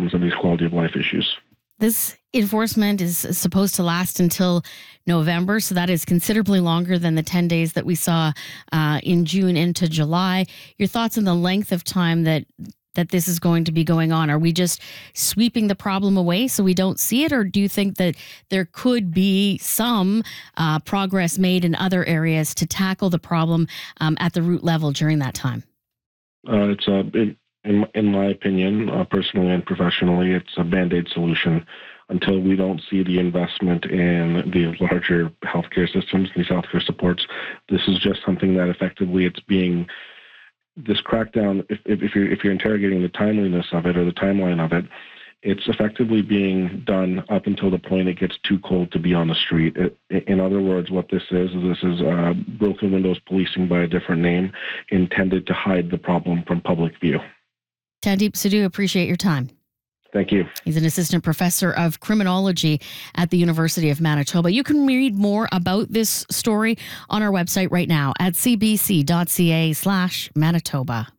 problems and these quality of life issues. This enforcement is supposed to last until November, so that is considerably longer than the 10 days that we saw in June into July. Your thoughts on the length of time that this is going to be going on? Are we just sweeping the problem away so we don't see it, or do you think that there could be some progress made in other areas to tackle the problem at the root level during that time? In my opinion, personally and professionally, it's a Band-Aid solution until we don't see the investment in the larger healthcare systems, these healthcare supports. This is just something that effectively this crackdown, if you're interrogating the timeliness of it or the timeline of it, it's effectively being done up until the point it gets too cold to be on the street. In other words, what this is broken windows policing by a different name intended to hide the problem from public view. Tandeep Sidhu, appreciate your time. Thank you. He's an assistant professor of criminology at the University of Manitoba. You can read more about this story on our website right now at cbc.ca/Manitoba.